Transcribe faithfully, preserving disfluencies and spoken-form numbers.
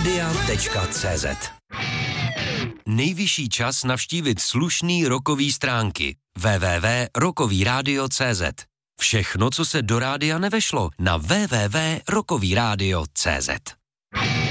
radia tečka cé zet. Nejvyšší čas navštívit slušný rockový stránky w w w tečka rockový rádio tečka cé zet. Všechno, co se do rádia nevešlo, na w w w tečka rockový rádio tečka cé zet.